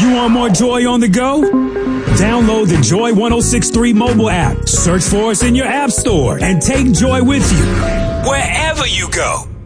You want more joy on the go? Download the Joy 106.3 mobile app. Search for us in your app store and take Joy with you wherever you go.